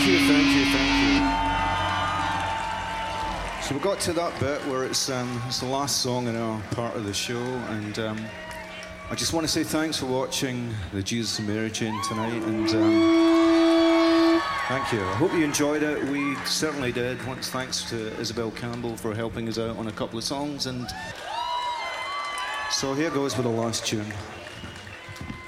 thank you. So we got to that bit where it's the last song in our part of the show, and I just want to say thanks for watching the Jesus and Mary Chain tonight, and thank you. I hope you enjoyed it. We certainly did. Once thanks to Isabel Campbell for helping us out on a couple of songs, and so here goes with the last tune.